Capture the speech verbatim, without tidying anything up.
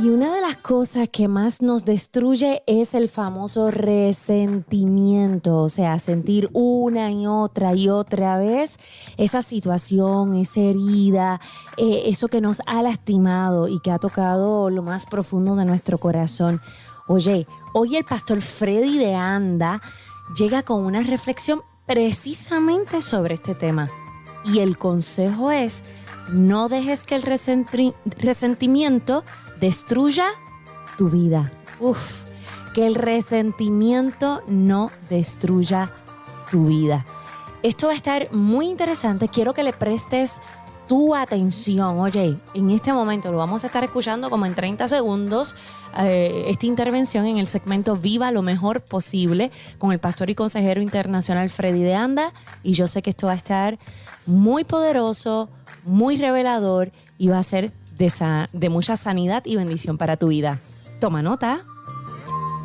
Y una de las cosas que más nos destruye es el famoso resentimiento, o sea, sentir una y otra y otra vez esa situación, esa herida, eh, eso que nos ha lastimado y que ha tocado lo más profundo de nuestro corazón. Oye, hoy el pastor Freddy de Anda llega con una reflexión precisamente sobre este tema. Y el consejo es: no dejes que el resenti- resentimiento destruya tu vida. Uf, que el resentimiento no destruya tu vida. Esto va a estar muy interesante. Quiero que le prestes tu atención. Oye, en este momento lo vamos a estar escuchando como en treinta segundos. Eh, esta intervención en el segmento Viva lo Mejor Posible con el pastor y consejero internacional Freddy de Anda. Y yo sé que esto va a estar muy poderoso, muy revelador y va a ser de, sa- de mucha sanidad y bendición para tu vida. Toma nota.